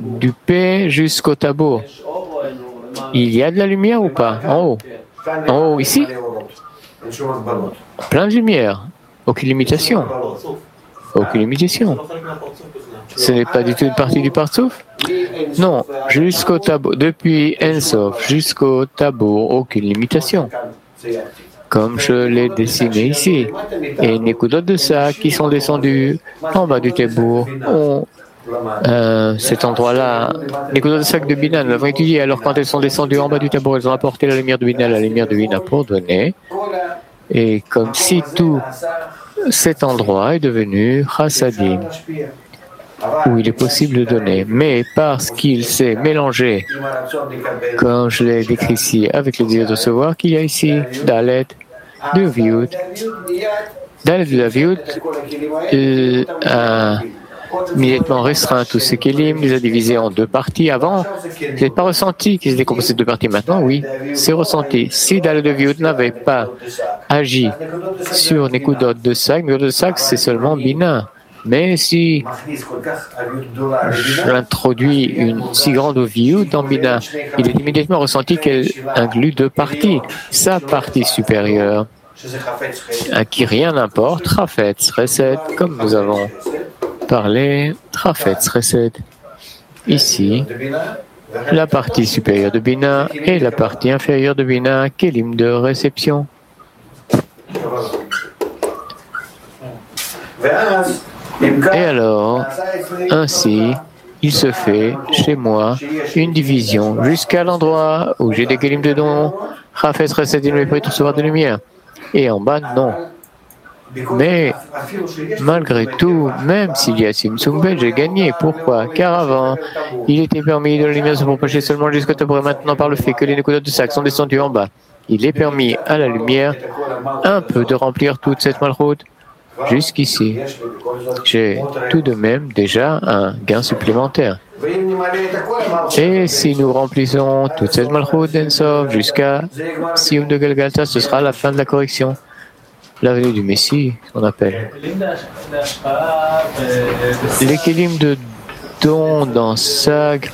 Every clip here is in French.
du P jusqu'au tabou. Il y a de la lumière ou pas? En haut. En haut, ici? Plein de lumière. Aucune limitation. Aucune limitation. Ce n'est pas du tout une partie du Partsouf? Non, jusqu'au tabou. Depuis Ensof jusqu'au tabou, aucune limitation. Comme je l'ai dessiné ici. Et les coups de ça qui sont descendus en bas du tabou ont cet endroit-là, les coups de sac de Bina, nous l'avons étudié. Alors quand elles sont descendues en bas du tabou, elles ont apporté la lumière de Bina pour donner. Et comme si tout cet endroit est devenu Chassadim, où il est possible de donner. Mais parce qu'il s'est mélangé, comme je l'ai décrit ici, avec le désir de recevoir qu'il y a ici, Dalet, de Viut, Dalet de la Viut, a immédiatement restreint tous ces kélim, les a divisés en deux parties. Avant, vous n'avez pas ressenti qu'ils étaient composés de deux parties. Maintenant, oui, c'est ressenti. Si Dalet de Viut n'avait pas agi sur Nekudot de Sac, c'est seulement Bina. Mais si j'introduis une si grande Viut dans Bina, il est immédiatement ressenti qu'elle inclut deux parties. Sa partie supérieure, à qui rien n'importe, Rafet, Chesed, comme nous avons parlé, Rafet, Chesed. Ici, la partie supérieure de Bina et la partie inférieure de Bina, Kélim de réception. Et alors, ainsi, il se fait chez moi une division jusqu'à l'endroit où j'ai des kélim de dons, Rafet, Chesed, il ne peut recevoir de lumière. Et en bas, non. Mais malgré tout, même s'il y a Simsumbel, j'ai gagné. Pourquoi? Car avant, il était permis de la lumière se propager seulement jusqu'au tabou. Maintenant, par le fait que les Nekudot de Sac sont descendus en bas, il est permis à la lumière un peu de remplir toute cette malroute jusqu'ici. J'ai tout de même déjà un gain supplémentaire. Et si nous remplissons toute cette malroute d'Ensov jusqu'à Sioum de Galgalta, ce sera la fin de la correction. La venue du Messie, qu'on appelle. Les kélim de don dans Sag,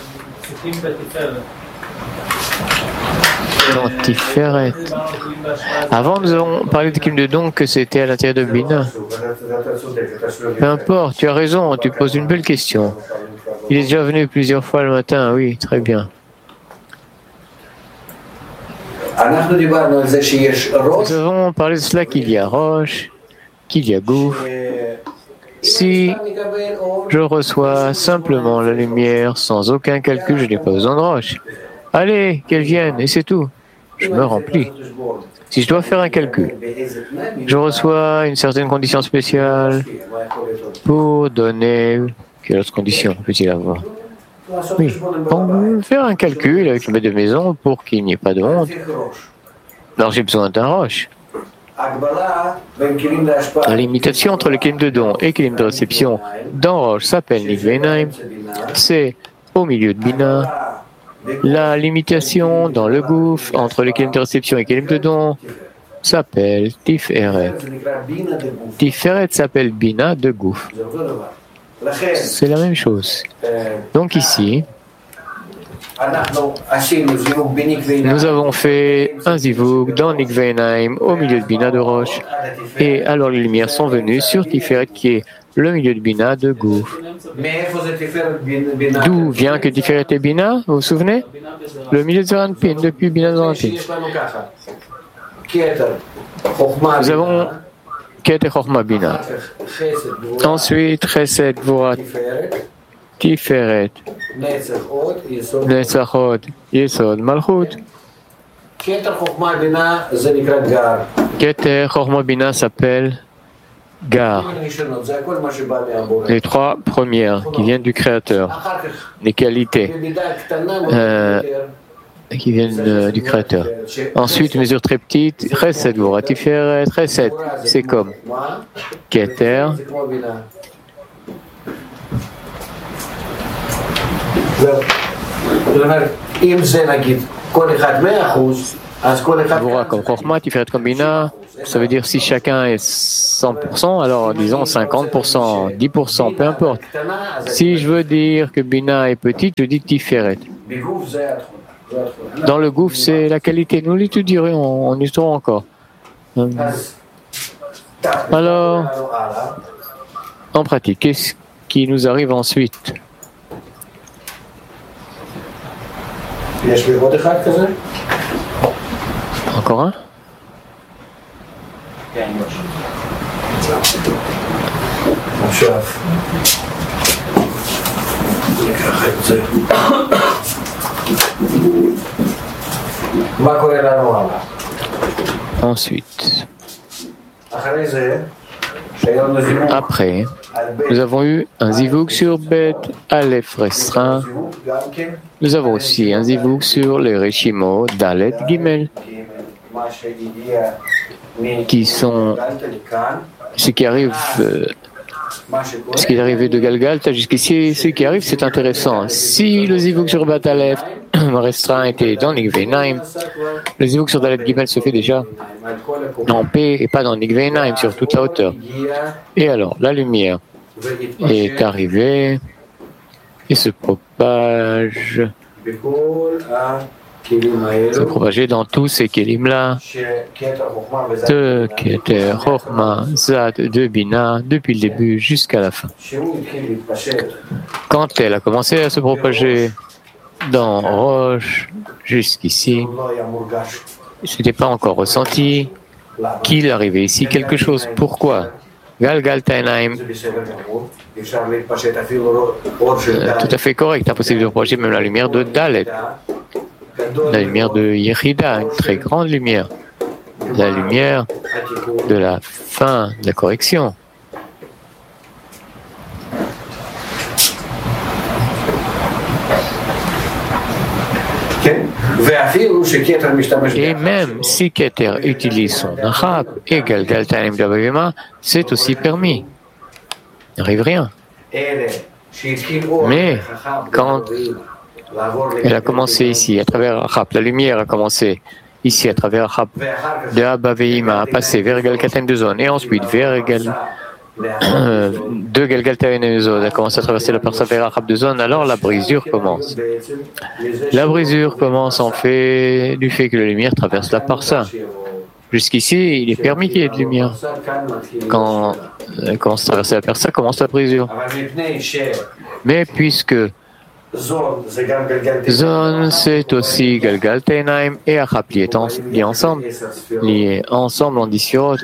dans Tiferet. Avant, nous avons parlé des kélim de don que c'était à l'intérieur de Bina. Peu importe, tu as raison, tu poses une belle question. Il est déjà venu plusieurs fois le matin, oui, très bien. Nous avons parlé de cela qu'il y a Roche, qu'il y a Gouf. Si je reçois simplement la lumière sans aucun calcul, je n'ai pas besoin de Roche. Allez, qu'elle vienne, et c'est tout. Je me remplis. Si je dois faire un calcul, je reçois une certaine condition spéciale pour donner... Quelle autre condition peut-il avoir? Oui, pour faire un calcul avec le maître de maison pour qu'il n'y ait pas de honte. Alors j'ai besoin d'un roche. La limitation entre le kélim de don et le kélim de réception dans roche s'appelle Nigvenaim. C'est au milieu de Bina. La limitation dans le gouffre entre le kélim de réception et le kélim de don s'appelle Tiferet. Tiferet s'appelle Bina de gouffre. C'est la même chose. Donc ici, nous avons fait un zivug dans Nikvenaim au milieu de Bina de Roche. Et alors les lumières sont venues sur Tiferet qui est le milieu de Bina de Gouf. D'où vient que Tiferet et Bina, vous vous souvenez? Le milieu de Zaranpin, depuis Bina de Zaranpin. Nous avons Keter Chochma Bina. Ensuite, Chesed, Gvura, Tiferet, Netzachot, Yesod, Malchut. Keter Chochma Bina s'appelle Gar. Les trois premières qui viennent du Créateur, les qualités qui viennent du Créateur. Ensuite, une mesure très petite, Chesed, Gvura, Tiferet, Chesed, c'est comme Keter. Gvura comme Chochma, Tiferet comme Bina, Ça veut dire si chacun est 100%, alors disons 50%, 10%, peu importe. Si je veux dire que Bina est petite, je dis Tiferet. Dans le gouffre, c'est la qualité. Nous l'étudierons, on étudiera encore. Alors, en pratique, qu'est-ce qui nous arrive ensuite? Encore un? Ensuite, après, nous avons eu un zivouk sur Bet Aleph restreint. Nous avons aussi un zivouk sur les Reshimo Dalet Gimel, qui sont ce qui arrive. Ce qui est arrivé de Galgalta jusqu'ici, ce qui arrive, c'est intéressant. Si le zivouk sur Bet Aleph restreint était dans Nigveinaim, le zivouk sur Dalet Gimel se fait déjà en paix et pas dans Nigveinaim, sur toute la hauteur. Et alors, la lumière est arrivée et se propage, dans tous ces kélim-là, de Keter, Chorma, Zad, de Bina, depuis le début jusqu'à la fin. Quand elle a commencé à se propager dans Roche, jusqu'ici, ce n'était pas encore ressenti qu'il arrivait ici quelque chose. Pourquoi? Galgaltainaim, tout à fait correct, impossible de projeter même la lumière de Dalet, la lumière de Yechida, une très grande lumière, la lumière de la fin, de la correction. Et même si Keter utilise son Achab et Galgaltainaim d'Abavima, c'est aussi permis. Il n'arrive rien. Mais quand elle a commencé ici, à travers Achab, la lumière a commencé ici, à travers Achab de Abavima, à passer vers Galgaltainaim de zone, et ensuite vers de Galgaltainaim de zone, a commencé à traverser la parsa vers Achab de zone, alors la brisure commence. La brisure commence en fait du fait que la lumière traverse la parsa. Jusqu'ici, il est permis qu'il y ait de lumière. Quand elle commence à traverser la parsa, commence la brisure. Mais puisque zone, c'est aussi Galgaltainaim et Achab liés ensemble, en Disirot.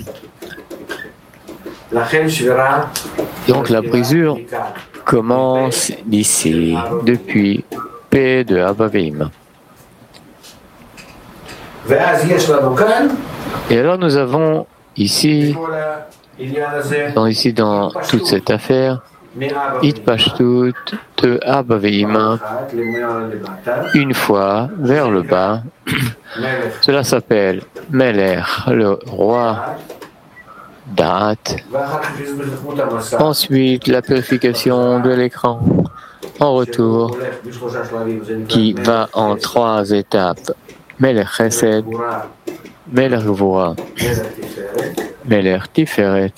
Donc la brisure commence d'ici, depuis P de Abavim. Et alors nous avons ici, dans toute cette affaire, Itpashtut de Abavim, une fois vers le bas. Cela s'appelle Meler, le roi, Da'at. Ensuite, la purification de l'écran en retour, qui va en 3 étapes. Meler Chesed, Meler Gvura, Meler Tiferet,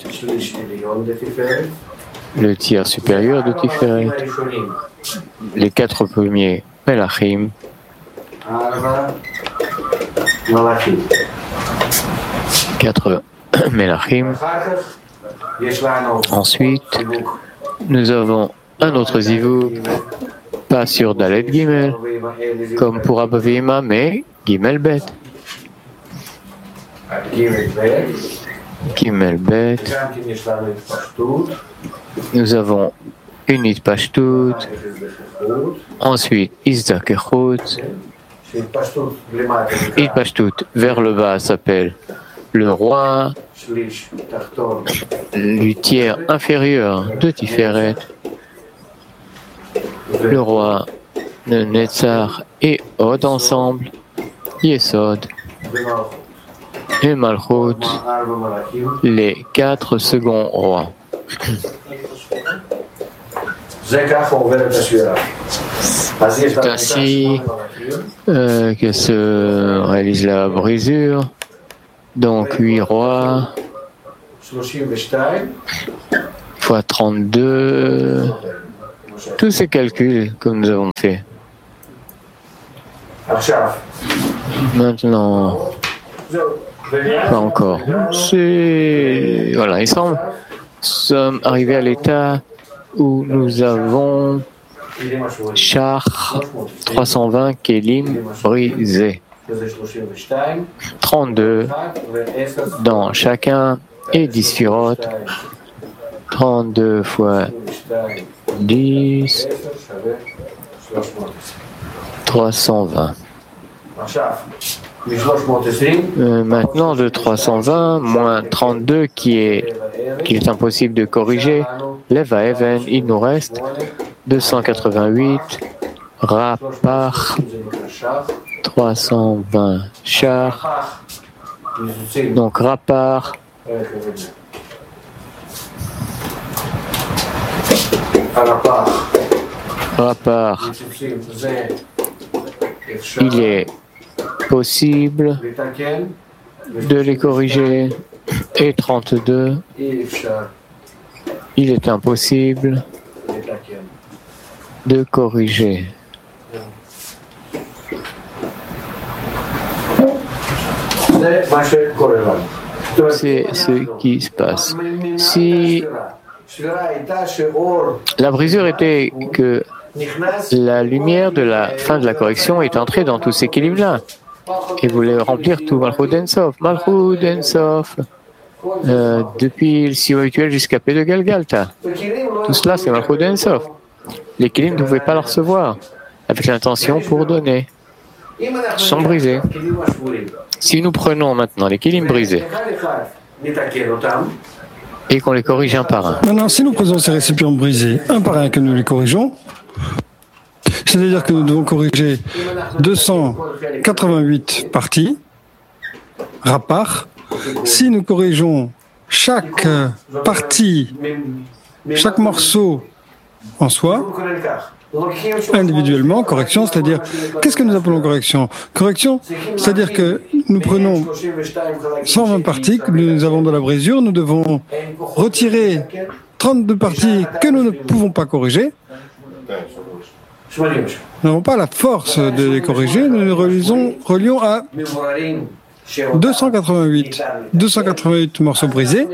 le tiers supérieur de Tiferet, les 4 premiers Melachim, 4 Melachim. Ensuite, nous avons un autre zivouk, pas sur Dalet Gimel, comme pour Abavima, mais Gimel Bet. Gimel Bet. Nous avons une Itpashtut, ensuite Izdakechut. Itpashtut vers le bas s'appelle le roi, le tiers inférieur de Tiferet, le roi, le Netzar et Od ensemble, Yesod et Malchut, les 4 seconds rois. C'est ainsi que se réalise la brisure. Donc 8 rois fois 32, tous ces calculs que nous avons faits. Maintenant, pas encore. Voilà, nous sommes arrivés à l'état où nous avons char 320 kelim brisés. 32 dans chacun et 10 sphirotes. 32 fois 10, 320. Maintenant, de 320 moins 32 qu'il est impossible de corriger, lève à Even, il nous reste 288 Rapar, 320 char, donc Rapar, il est possible de les corriger, et 32, il est impossible de corriger. C'est ce qui se passe. Si la brisure était que la lumière de la fin de la correction est entrée dans tous ces équilibres-là et voulait remplir tout Malchut Ensof. Malchut Ensof, depuis le Siwa rituel jusqu'à P de Galgalta. Tout cela, c'est Malchut Ensof. Les Kélim ne pouvaient pas le recevoir avec l'intention pour donner. Ils sont brisés. Si nous prenons maintenant les Kélim brisés et qu'on les corrige un par un. Maintenant, si nous prenons ces récipients brisés un par un, que nous les corrigeons, c'est-à-dire que nous devons corriger 288 parties, Rapar. Si nous corrigeons chaque partie, chaque morceau en soi, individuellement, correction, c'est-à-dire, qu'est-ce que nous appelons correction? Correction, c'est-à-dire que nous prenons 120 parties que nous avons dans la brisure, nous devons retirer 32 parties que nous ne pouvons pas corriger. Nous n'avons pas la force de les corriger, nous les relions à 288 morceaux brisés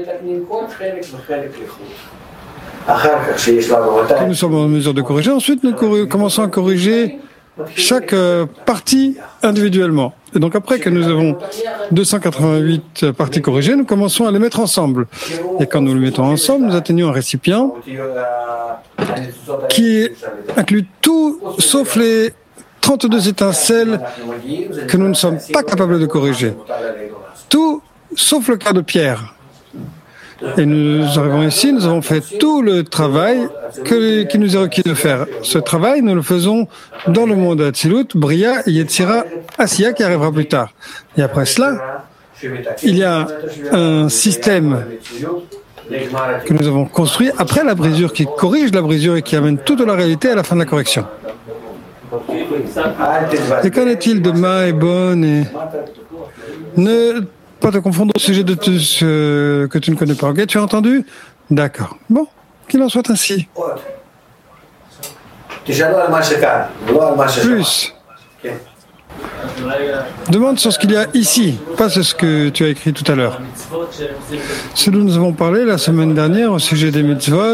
que nous sommes en mesure de corriger. Ensuite, nous commençons à corriger chaque partie individuellement. Et donc après que nous avons 288 parties corrigées, nous commençons à les mettre ensemble. Et quand nous les mettons ensemble, nous atteignons un récipient qui inclut tout sauf les 32 étincelles que nous ne sommes pas capables de corriger. Tout sauf le cas de Pierre. Et nous arrivons ici, nous avons fait tout le travail qui nous est requis de faire. Ce travail, nous le faisons dans le monde d'Atzilut, Bria, Yetzira, Asiya, qui arrivera plus tard. Et après cela, il y a un système que nous avons construit après la brisure, qui corrige la brisure et qui amène toute la réalité à la fin de la correction. Et qu'en est-il de Ma et Bon et... Ne pas te confondre au sujet de tout ce que tu ne connais pas. Ok, tu as entendu? D'accord. Bon, qu'il en soit ainsi. Plus. Demande sur ce qu'il y a ici, pas sur ce que tu as écrit tout à l'heure. Ce dont nous avons parlé la semaine dernière au sujet des mitzvot,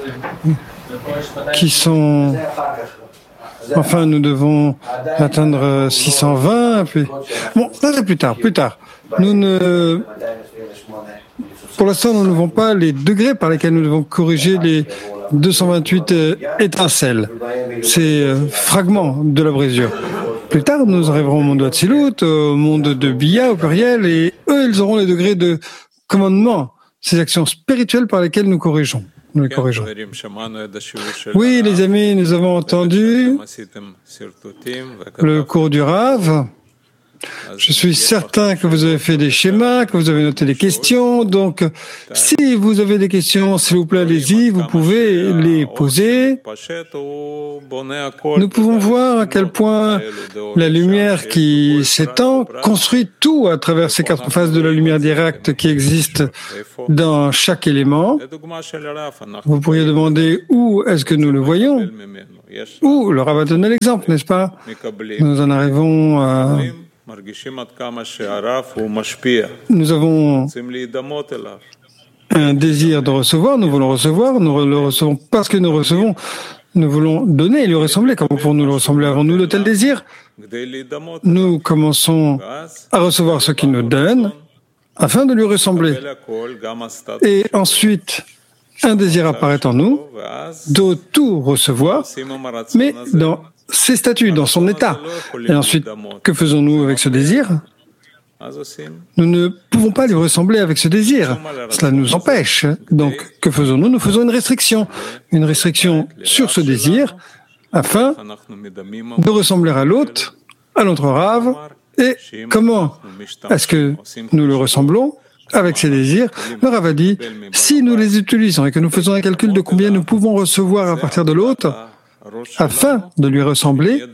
qui sont... Enfin, nous devons atteindre 620, puis... Bon, ça c'est plus tard. Pour l'instant, nous n'avons pas les degrés par lesquels nous devons corriger les 228 étincelles, ces fragments de la brisure. Plus tard, nous arriverons au monde d'Atzilut, au monde de Bia, au pluriel, et eux, ils auront les degrés de commandement, ces actions spirituelles par lesquelles nous corrigeons. Nous les corrigeons. Oui, les amis, nous avons entendu le cours du Rav Je suis certain que vous avez fait des schémas, que vous avez noté des questions. Donc, si vous avez des questions, s'il vous plaît, allez-y, vous pouvez les poser. Nous pouvons voir à quel point la lumière qui s'étend construit tout à travers ces quatre faces de la lumière directe qui existent dans chaque élément. Vous pourriez demander où est-ce que nous le voyons? Où le Rav a donné l'exemple, n'est-ce pas? Nous en arrivons à... Nous avons un désir de recevoir, nous voulons recevoir, nous le recevons parce que nous recevons, nous voulons donner et lui ressembler. Comment pour nous le ressembler? Avons-nous de tels désirs? Nous commençons à recevoir ce qu'il nous donne afin de lui ressembler. Et ensuite, un désir apparaît en nous de tout recevoir, mais dans ses statuts, dans son état. Et ensuite, que faisons-nous avec ce désir? Nous ne pouvons pas lui ressembler avec ce désir. Cela nous empêche. Donc, que faisons-nous? Nous faisons une restriction sur ce désir, afin de ressembler à l'autre, à notre Rav. Et comment est-ce que nous le ressemblons? Avec ces désirs, le Rav a dit, si nous les utilisons et que nous faisons un calcul de combien nous pouvons recevoir à partir de l'autre, afin de lui ressembler,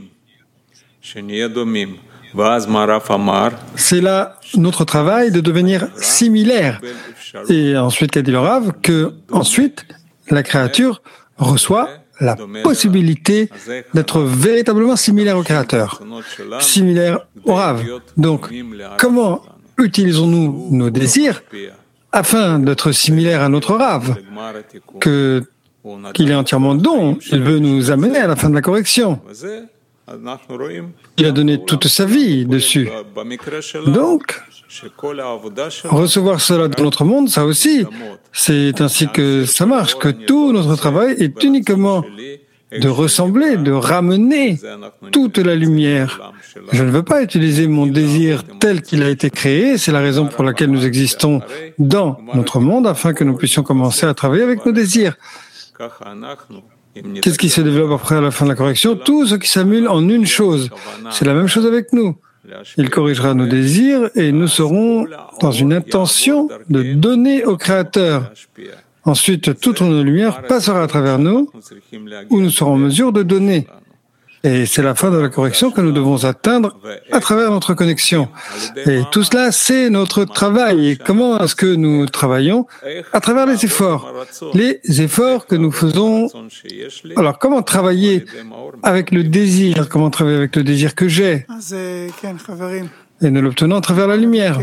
c'est là notre travail de devenir similaire. Et ensuite, qu'a dit le Rav, que ensuite la créature reçoit la possibilité d'être véritablement similaire au Créateur, similaire au Rav. Donc, comment utilisons-nous nos désirs afin d'être similaires à notre Rav, qu'il est entièrement don, il veut nous amener à la fin de la correction. Il a donné toute sa vie dessus. Donc, recevoir cela dans notre monde, ça aussi, c'est ainsi que ça marche, que tout notre travail est uniquement de ressembler, de ramener toute la lumière. Je ne veux pas utiliser mon désir tel qu'il a été créé, c'est la raison pour laquelle nous existons dans notre monde, afin que nous puissions commencer à travailler avec nos désirs. Qu'est-ce qui se développe après à la fin de la correction? Tout ce qui s'annule en une chose. C'est la même chose avec nous. Il corrigera nos désirs et nous serons dans une intention de donner au Créateur. Ensuite, toute notre lumière passera à travers nous, où nous serons en mesure de donner. Et c'est la fin de la correction que nous devons atteindre à travers notre connexion. Et tout cela, c'est notre travail. Et comment est-ce que nous travaillons? À travers les efforts. Les efforts que nous faisons. Alors, comment travailler avec le désir? Comment travailler avec le désir que j'ai? Et nous l'obtenons à travers la lumière.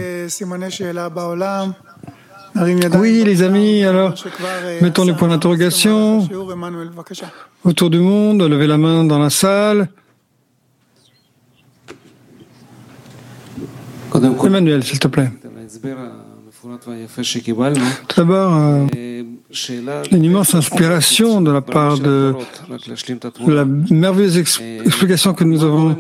Oui, les amis, alors, mettons les points d'interrogation autour du monde, levez la main dans la salle. Emmanuel, s'il te plaît. Tout d'abord, une immense inspiration de la part de la merveilleuse explication que nous avons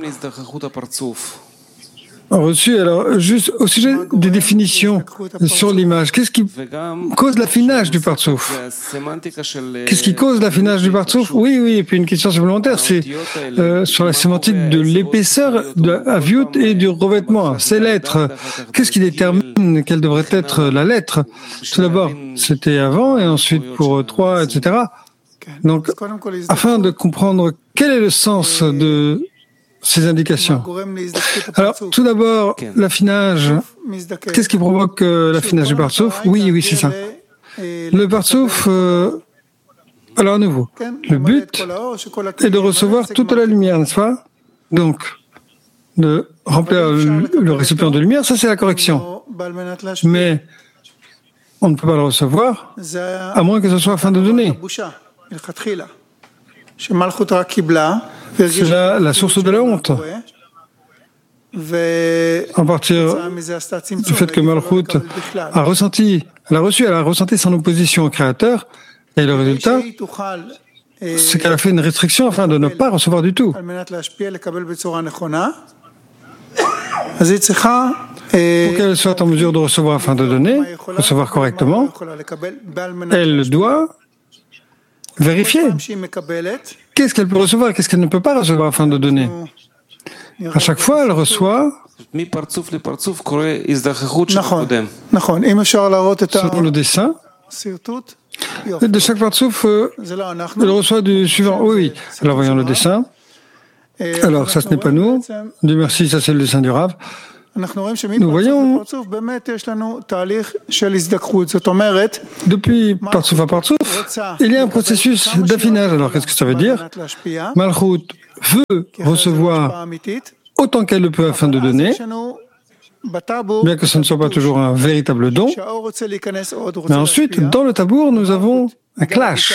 reçu. Alors, juste au sujet des définitions sur l'image, qu'est-ce qui cause l'affinage du partsouf? Qu'est-ce qui cause l'affinage du partsouf? Oui, et puis une question supplémentaire, c'est sur la sémantique de l'épaisseur de Aviut et du revêtement. Ces lettres, qu'est-ce qui détermine quelle devrait être la lettre? Tout d'abord, c'était avant, et ensuite pour 3, etc. Donc, afin de comprendre quel est le sens de ces indications. Alors, tout d'abord, l'affinage. Qu'est-ce qui provoque l'affinage du partsouf? Oui, c'est ça. Le partsouf, alors à nouveau, le but est de recevoir toute la lumière, n'est-ce pas? Donc, de remplir le récipient de lumière, ça c'est la correction. Mais on ne peut pas le recevoir à moins que ce soit afin de donner. C'est là la source de la honte. À partir du fait que Malchut a ressenti, elle a ressenti son opposition au Créateur, et le résultat, c'est qu'elle a fait une restriction afin de ne pas recevoir du tout. Pour qu'elle soit en mesure de recevoir afin de donner, recevoir correctement, elle doit vérifier qu'est-ce qu'elle peut recevoir et qu'est-ce qu'elle ne peut pas recevoir afin de donner. À chaque fois, elle reçoit Selon le dessin, de chaque partsouf, il reçoit du suivant. Oui, oui. Alors voyons le dessin. Alors ça, ce n'est pas nous. Dieu merci, ça c'est le dessin du Rav. Nous voyons, depuis partsouf à partsouf, il y a un processus d'affinage. Alors qu'est-ce que ça veut dire? Malchut veut recevoir autant qu'elle le peut afin de donner, bien que ce ne soit pas toujours un véritable don. Mais ensuite, dans le tabour, nous avons un clash.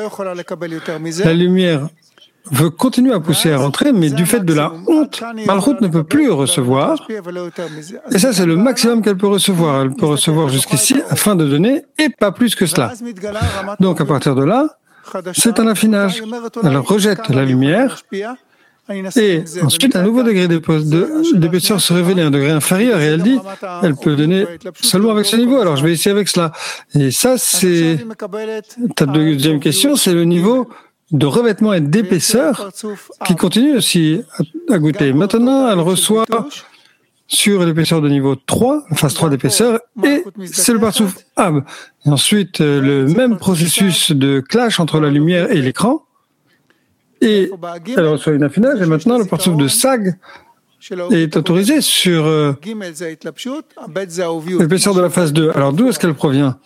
La lumière veut continuer à pousser à rentrer, mais du fait de la honte, Malchut ne peut plus recevoir. Et ça, c'est le maximum qu'elle peut recevoir. Elle peut recevoir jusqu'ici afin de donner, et pas plus que cela. Donc, à partir de là, c'est un affinage. Elle rejette la lumière, et ensuite, un nouveau degré d'épaisseur se révèle, un degré inférieur, et elle dit, elle peut donner seulement avec ce niveau. Alors, je vais essayer avec cela. Et ça, c'est ta deuxième question, c'est le niveau de revêtement et d'épaisseur qui continue aussi à goûter. Maintenant, elle reçoit sur l'épaisseur de niveau 3, phase 3 d'épaisseur, et c'est le partsouf Ab. Et ensuite, le même processus de clash entre la lumière et l'écran, et elle reçoit une affinage, et maintenant le partsouf de Sag est autorisé sur l'épaisseur de la phase 2. Alors d'où est-ce qu'elle provient?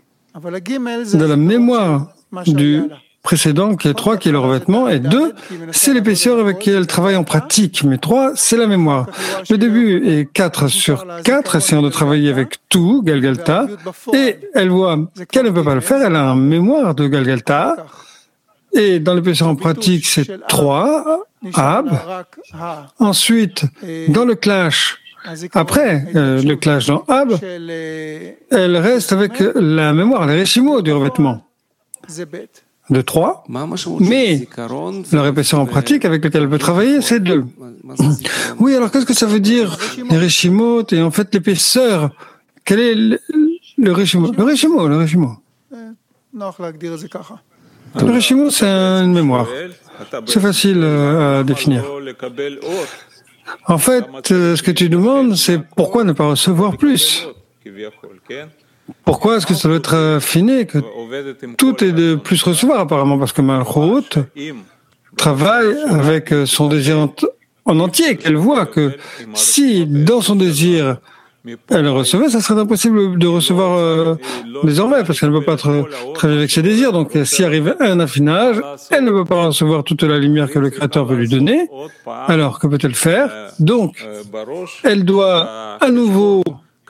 De la mémoire du précédent, qui est 3, qui est le revêtement, et 2, c'est l'épaisseur avec qui elle travaille en pratique, mais 3, c'est la mémoire. Le début est 4 sur 4, essayant de travailler avec tout, Galgalta, et elle voit qu'elle ne peut pas le faire, elle a une mémoire de Galgalta, et dans l'épaisseur en pratique, c'est 3, Ab. Ensuite, dans le clash, après le clash dans Ab, elle reste avec la mémoire, les récimaux du revêtement de 3, mais leur épaisseur en pratique avec lequel elle peut travailler, c'est 2. Oui, alors qu'est-ce que ça veut dire, les réchimot, et en fait l'épaisseur? Quel est le réchimot? Le réchimot. Le réchimot, c'est une mémoire. C'est facile à définir. En fait, ce que tu demandes, c'est pourquoi ne pas recevoir plus? Pourquoi est-ce que ça doit être affiné, que tout est de plus recevoir apparemment? Parce que Malchut travaille avec son désir en entier, qu'elle voit que si dans son désir elle recevait, ça serait impossible de recevoir désormais, parce qu'elle ne peut pas travailler avec ses désirs. Donc s'il arrive un affinage, elle ne peut pas recevoir toute la lumière que le Créateur veut lui donner. Alors que peut-elle faire? Donc elle doit à nouveau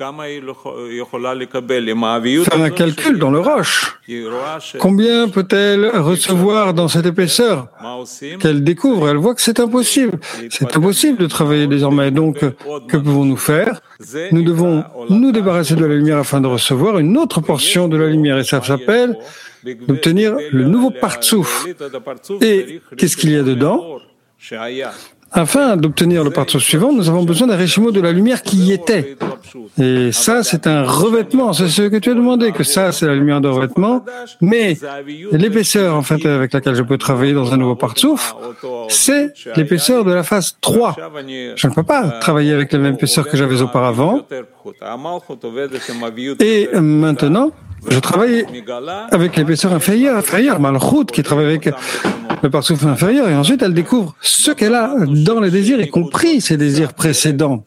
faire un calcul dans le roche. Combien peut-elle recevoir dans cette épaisseur qu'elle découvre? Elle voit que c'est impossible. C'est impossible de travailler désormais. Donc, que pouvons-nous faire? Nous devons nous débarrasser de la lumière afin de recevoir une autre portion de la lumière. Et ça s'appelle d'obtenir le nouveau partsouf. Et qu'est-ce qu'il y a dedans? Afin d'obtenir le partsouf suivant, nous avons besoin d'un réchimot de la lumière qui y était. Et ça, c'est un revêtement. C'est ce que tu as demandé, que ça, c'est la lumière de revêtement. Mais l'épaisseur, en fait, avec laquelle je peux travailler dans un nouveau partsouf, c'est l'épaisseur de la phase 3. Je ne peux pas travailler avec la même épaisseur que j'avais auparavant. Et maintenant, je travaille avec l'épaisseur inférieure, Malchut, qui travaille avec le partsouf inférieur, et ensuite elle découvre ce qu'elle a dans les désirs, y compris ses désirs précédents.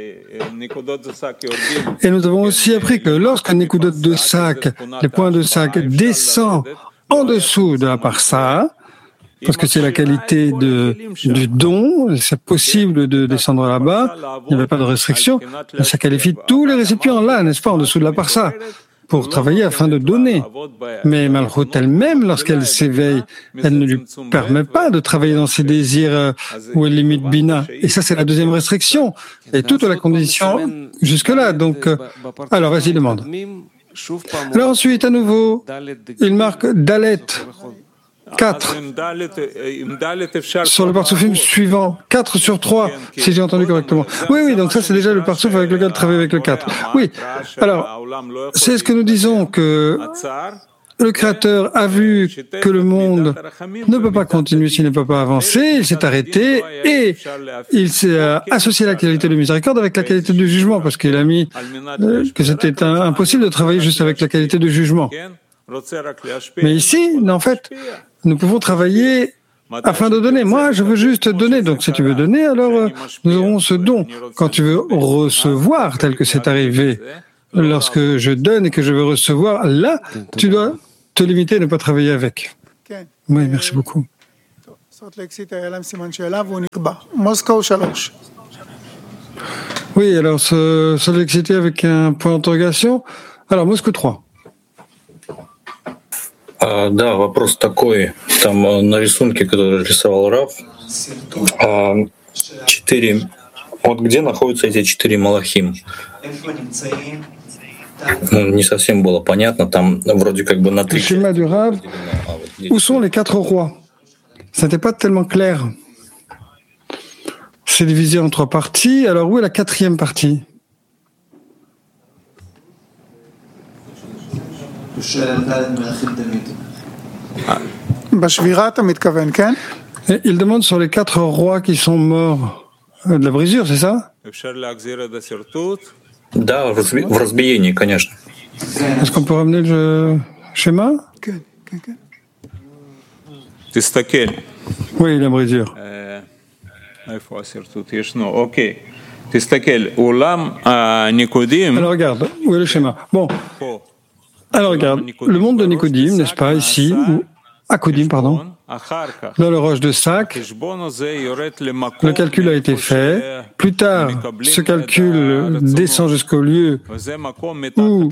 Et nous avons aussi appris que lorsque Nekudot de Sac, les points de Sac, descend en dessous de la parsa, parce que c'est la qualité du don, c'est possible de descendre là-bas, il n'y avait pas de restriction, mais ça qualifie tous les récipients là, n'est-ce pas, en dessous de la parsa, pour travailler afin de donner. Mais Malchut elle-même, lorsqu'elle s'éveille, elle ne lui permet pas de travailler dans ses désirs où elle limite Bina. Et ça, c'est la deuxième restriction. Et toute la condition jusque-là. Donc, alors, vas-y, demande. Alors ensuite, à nouveau, il marque Dalet 4 sur le partsoufim suivant, 4 sur 3, si j'ai entendu correctement. Oui, donc ça c'est déjà le partsouf avec lequel travaille avec le 4. Oui, alors, c'est ce que nous disons que le Créateur a vu que le monde ne peut pas continuer s'il ne peut pas avancer, il s'est arrêté et il s'est associé la qualité de miséricorde avec la qualité du jugement, parce qu'il a mis que c'était impossible de travailler juste avec la qualité de jugement. Mais ici, en fait, nous pouvons travailler afin de donner. Moi, je veux juste donner. Donc, si tu veux donner, alors nous aurons ce don. Quand tu veux recevoir, tel que c'est arrivé, lorsque je donne et que je veux recevoir, là, tu dois te limiter et ne pas travailler avec. Oui, merci beaucoup. Oui, alors, Salt Lake City avec un point d'interrogation. Alors, Moscou 3. Да, вопрос такой. Там на рисунке, который рисовал Раф, 4. Вот где находятся эти 4 малахим? Не совсем было понятно. Там вроде как бы на 3. Le schéma du Rav, où sont les 4 rois? Ça n'était pas tellement clair. C'est divisé en 3 parties. Alors, où est la 4e partie? Et il demande sur les 4 rois qui sont morts de la brisure, c'est ça? Да, в разбиении, конечно. Est-ce qu'on peut ramener le schéma? Oui, la brisure. Alors regarde, où est le schéma? Bon. Alors regarde, le monde de Nicodime, n'est-ce pas, ici, ou Akodim, pardon, dans le roche de Sac, le calcul a été fait. Plus tard, ce calcul descend jusqu'au lieu où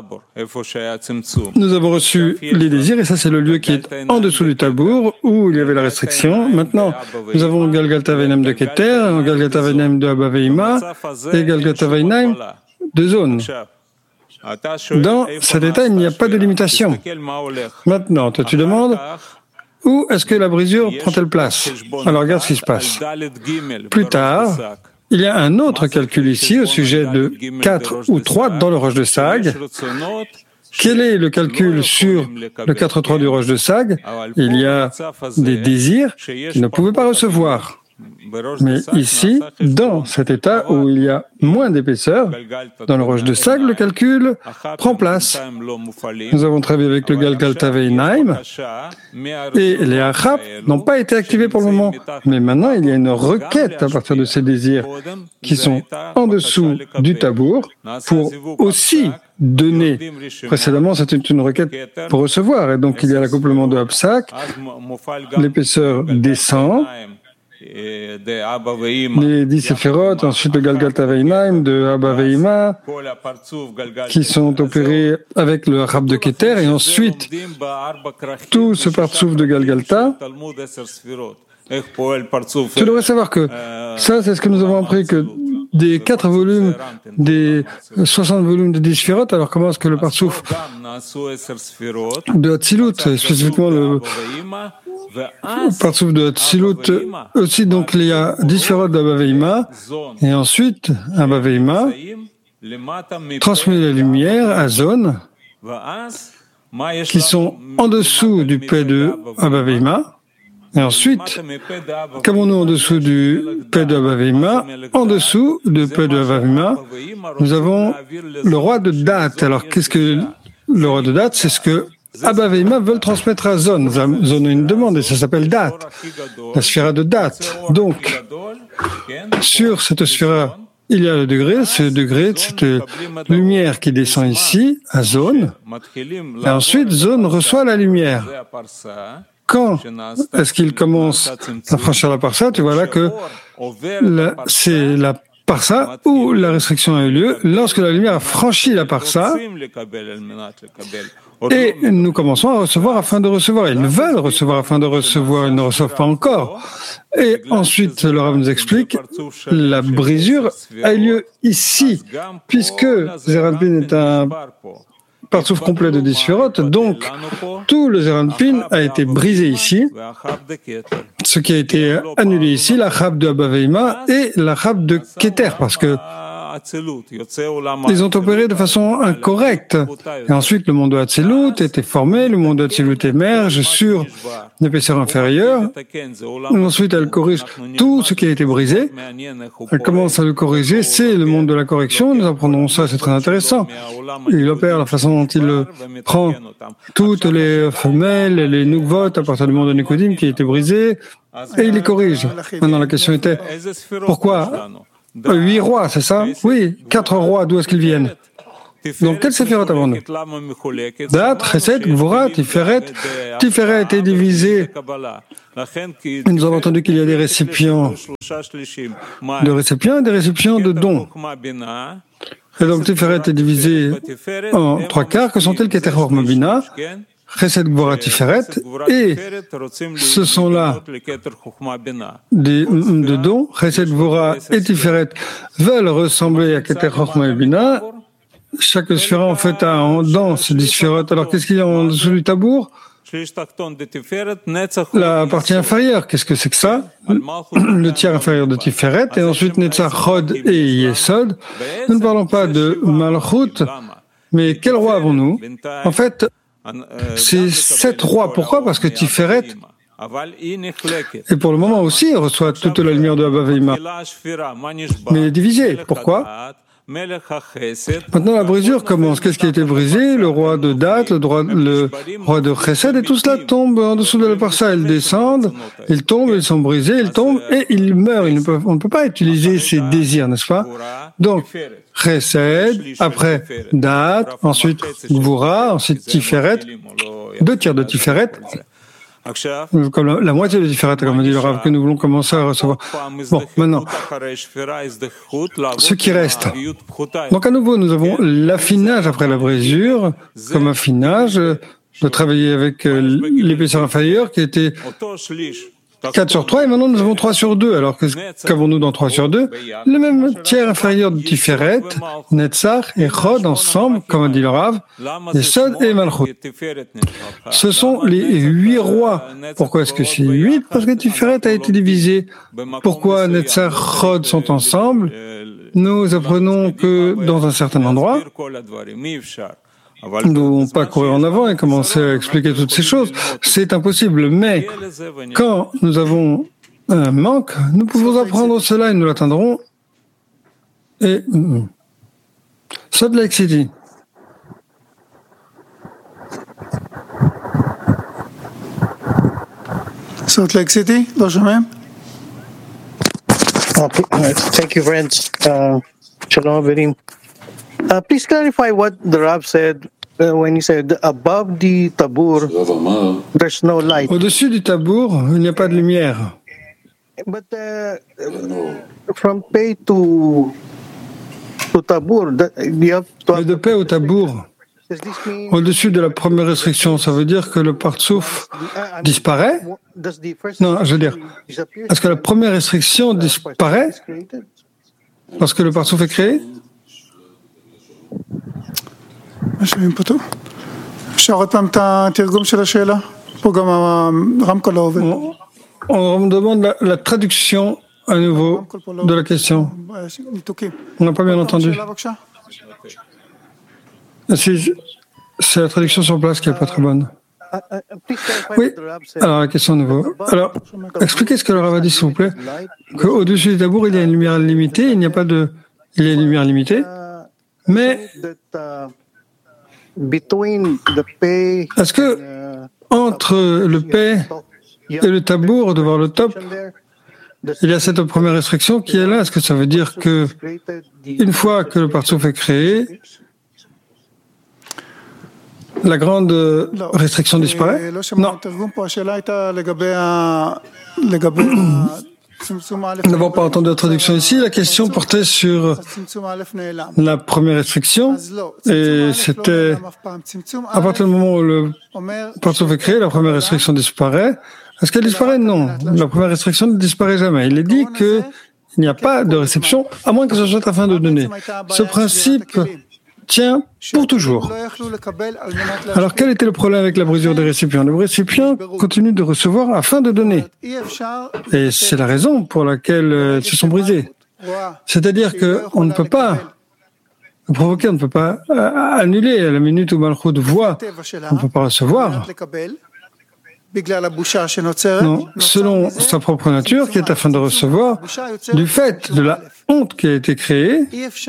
nous avons reçu les désirs, et ça c'est le lieu qui est en dessous du tabour, où il y avait la restriction. Maintenant, nous avons Galgalta Veinaim de Keter, Galgalta Veinaim de Abba Veima, et Galgalta Veinaim de Zone. Dans cet état, il n'y a pas de limitation. Maintenant, toi, tu demandes où est-ce que la brisure prend-elle place? Alors, regarde ce qui se passe. Plus tard, il y a un autre calcul ici au sujet de 4 ou 3 dans le roche de Sag. Quel est le calcul sur le 4-3 du roche de Sag? Il y a des désirs qu'il ne pouvait pas recevoir. Mais ici, dans cet état où il y a moins d'épaisseur, dans le roche de Sag, le calcul prend place. Nous avons travaillé avec le Galgalta Veinaim et les Achap n'ont pas été activés pour le moment. Mais maintenant, il y a une requête à partir de ces désirs qui sont en dessous du tabour pour aussi donner. Précédemment, c'était une requête pour recevoir. Et donc, il y a l'accouplement de Hapsak, l'épaisseur descend, les 10 séphirotes, ensuite le Galgalta Veinaim de Abba Veima, qui sont opérés avec le Rab de Keter, et ensuite tout ce partsouf de Galgalta. Tu devrais savoir que ça, c'est ce que nous avons appris, que des 4 volumes, des 60 volumes de 10 sphirotes, alors comment est-ce que le partsouf de Hatzilut, spécifiquement le partsouf de Hatzilut, aussi, donc il y a 10 sphirotes d'Abba Veima, et ensuite Abba Veima transmet la lumière à Zone, qui sont en dessous du P de Abba Veima. Et ensuite, qu'avons-nous en dessous du P de Abba Veima? En dessous du P de Abba Veima, nous avons le roi de date. Alors, qu'est-ce que le roi de date? C'est ce que Abba Veima veulent transmettre à Zone. Zone a une demande et ça s'appelle date, la sphira de date. Donc, sur cette sphira, il y a le degré, c'est le degré de cette lumière qui descend ici, à Zone. Et ensuite, Zone reçoit la lumière. Quand est-ce qu'il commence à franchir la parsa? Tu vois là que c'est la parsa où la restriction a eu lieu, lorsque la lumière a franchi la parsa, et nous commençons à recevoir afin de recevoir. Ils veulent recevoir afin de recevoir, ils ne reçoivent pas encore. Et ensuite, le Rav nous explique, la brisure a eu lieu ici, puisque Zeranpin est un partsouf complet de 10 sphirotes, donc tout le Zeranpin a été brisé ici, ce qui a été annulé ici, la Chab de Abba Veima et la Chab de Keter, parce que Ils ont opéré de façon incorrecte. Et ensuite, le monde de Hatzilut était formé, le monde de Hatzilut émerge sur l'épaisseur inférieure. Et ensuite, elle corrige tout ce qui a été brisé. Elle commence à le corriger, c'est le monde de la correction. Nous apprendrons ça, c'est très intéressant. Il opère la façon dont il prend toutes les femelles, les nouveaux à partir du monde de Nicodim qui a été brisé, et il les corrige. Maintenant, la question était, pourquoi 8 rois, c'est ça? Oui, 4 rois, d'où est-ce qu'ils viennent? Donc, quelle séphirot avons-nous? Dat, Chesed, Gvura, Tiferet. Tiferet est divisé. Nous avons entendu qu'il y a des récipients et des récipients de dons. Et donc, Tiferet est divisé en 3 quarts. Que sont-elles? Keter Chochma Bina, Chesed, Gvura, Tiferet. Et ce sont là de dons. Chesed, Gvura et Tiferet veulent ressembler à Keter Chochma Bina. Chaque sphira, en fait, a en danse 10 sphirotes. Alors, qu'est-ce qu'il y a en dessous du tabour? La partie inférieure, qu'est-ce que c'est que ça? Le tiers inférieur de Tiferet, et ensuite Netzach, Chod et Yesod. Nous ne parlons pas de Malchut, mais quel roi avons-nous? En fait, c'est 7 rois. Pourquoi? Parce que Tiferet, et pour le moment aussi, il reçoit toute la lumière de Abba Veima. Mais il est divisé. Pourquoi? Maintenant, la brisure commence. Qu'est-ce qui a été brisé? Le roi de Dat, le roi de Chesed, et tout cela tombe en dessous de la parcelle. Ils descendent, ils tombent, ils sont brisés, ils tombent et ils meurent. On ne peut pas utiliser ces désirs, n'est-ce pas? Donc, Chesed, après Dat, ensuite Gvura, ensuite Tiferet, 2 tiers de Tiferet. Comme la moitié de Tiferet, comme dit le Rav, que nous voulons commencer à recevoir. Bon, maintenant, ce qui reste. Donc à nouveau, nous avons l'affinage après la brisure, comme affinage, de travailler avec l'épaisseur inférieure qui était 4 sur 3, et maintenant nous avons 3 sur 2. Alors qu'avons-nous dans 3 sur 2? Le même tiers inférieur de Tiferet, Netzach et Chod ensemble, comme a dit le Rav, Yesod et Malchut. Ce sont les 8 rois. Pourquoi est-ce que c'est 8? Parce que Tiferet a été divisé. Pourquoi Netzach et Chod sont ensemble? Nous apprenons que dans un certain endroit, nous ne devons pas courir en avant et commencer à expliquer toutes ces choses. C'est impossible. Mais quand nous avons un manque, nous pouvons apprendre cela et nous l'atteindrons. Et Salt Lake City. Salt Lake City, לא שומעים? Thank you, friends. Shalom, Averim. Please clarify what the Rav said when he said above the tabur, there's no light. Au-dessus du tabour, il n'y a pas de lumière. But from pay to tabur, you have to. Mais de paix au tabour, au-dessus de la première restriction, ça veut dire que le partsouf disparaît? Non, je veux dire, est-ce que la première restriction disparaît lorsque le partsouf est créé? שומעים פה טוב? אפשר עוד פעם את התרגום של השאלה? פה גם הרמקול לא עובד. On me demande la traduction à nouveau de la question. On n'a pas bien entendu. C'est la traduction sur place qui n'est pas très bonne. Oui, alors la question à nouveau. Alors, expliquez ce que le Rav a dit, s'il vous plaît. Qu'au-dessus du tabour, il y a une lumière limitée, il n'y a pas de... Il y a une lumière limitée, mais... Est-ce que entre le paix et le tabour, de voir le top, il y a cette première restriction qui est là? Est-ce que ça veut dire que une fois que le partsouf est créé, la grande restriction disparaît? Non. Nous n'avons pas entendu la traduction ici. La question portait sur la première restriction. Et c'était à partir du moment où le partsouf est créé, la première restriction disparaît. Est-ce qu'elle disparaît? Non. La première restriction ne disparaît jamais. Il est dit qu'il n'y a pas de réception, à moins que ce soit afin de donner. Ce principe tient pour toujours. Alors, quel était le problème avec la brisure des récipients? Les récipients continuent de recevoir afin de donner. Et c'est la raison pour laquelle ils se sont brisés. C'est-à-dire qu'on ne peut pas provoquer, on ne peut pas annuler à la minute où Malchut voit, on ne peut pas recevoir. Non, selon sa propre nature, qui est afin de recevoir, du fait de la honte qui a été créée,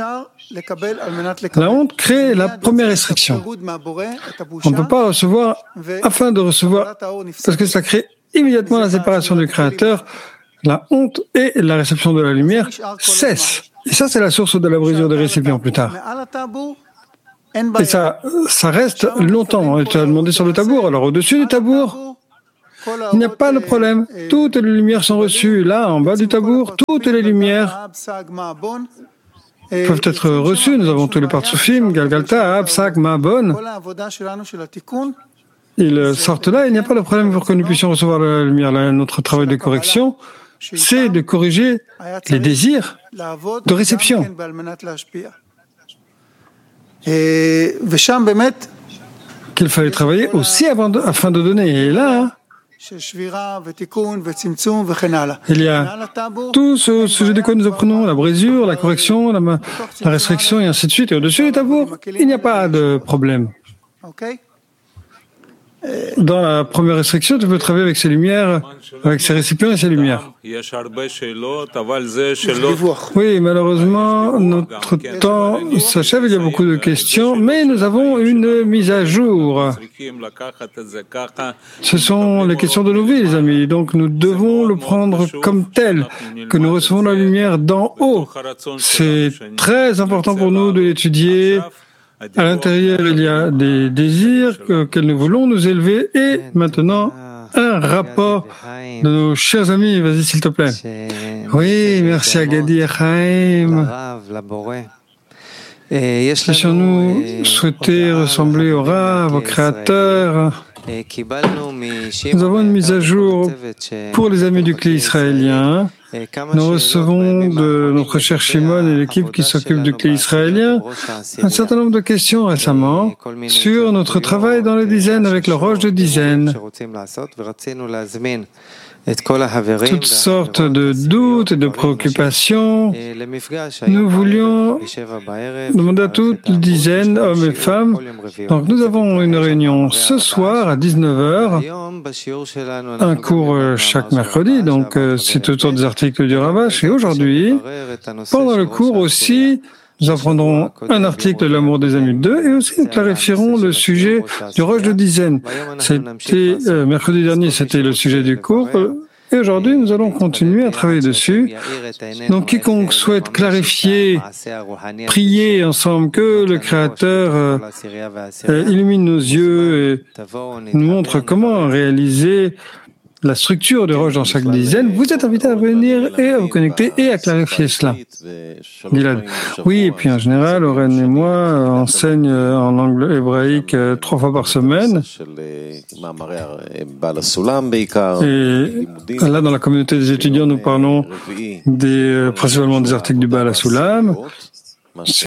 la honte crée la première restriction. On ne peut pas recevoir afin de recevoir, parce que ça crée immédiatement la séparation du Créateur, la honte et la réception de la lumière cessent. Et ça, c'est la source de la brisure des récipients plus tard. Et ça reste longtemps. Tu as demandé sur le tabour. Alors, au-dessus du tabour, il n'y a pas de problème. Toutes les lumières sont reçues. Là, en bas du tabour, toutes les lumières peuvent être reçues. Nous avons tous les partsoufim, Galgalta, Absak, Ma'abon. Ils sortent là. Il n'y a pas de problème pour que nous puissions recevoir la lumière. Là, notre travail de correction, c'est de corriger les désirs de réception. Qu'il fallait travailler aussi afin de donner. Et là, il y a tout ce sujet de quoi nous apprenons, la brisure, la correction, la restriction et ainsi de suite. Et au-dessus des tabours, il n'y a pas de problème. Dans la première restriction, tu peux travailler avec ces lumières, avec ces récipients et ces lumières. Oui, malheureusement, notre temps s'achève, il y a beaucoup de questions, mais nous avons une mise à jour. Ce sont les questions de nos vies, les amis, donc nous devons le prendre comme tel, que nous recevons la lumière d'en haut. C'est très important pour nous de l'étudier. À l'intérieur, il y a des désirs auxquels nous voulons nous élever et maintenant, un rapport de nos chers amis. Vas-y, s'il te plaît. Oui, merci à Gadi Chaim. Puissions-nous souhaiter ressembler au Rav, au Créateur. Nous avons une mise à jour pour les amis du Clé israélien. Nous recevons de notre cher Shimon et l'équipe qui s'occupe du Clé israélien un certain nombre de questions récemment sur notre travail dans les dizaines avec le roche de dizaines. Toutes sortes de doutes et de préoccupations. Nous voulions demander à toutes les dizaines, hommes et femmes. Donc nous avons une réunion ce soir à 19h, un cours chaque mercredi, donc c'est autour des articles du Ravash. Et aujourd'hui, pendant le cours aussi, nous apprendrons un article de l'amour des amis 2 et aussi nous clarifierons le sujet du roche de dizaines. C'était mercredi dernier, c'était le sujet du cours. Et aujourd'hui, nous allons continuer à travailler dessus. Donc, quiconque souhaite clarifier, prier ensemble que le Créateur illumine nos yeux et nous montre comment réaliser la structure de roche dans chaque dizaine, vous êtes invité à venir et à vous connecter et à clarifier cela. Gilad. Oui, et puis en général, Oren et moi enseignent en langue hébraïque 3 fois par semaine. Et là, dans la communauté des étudiants, nous parlons principalement des articles du Baal HaSulam.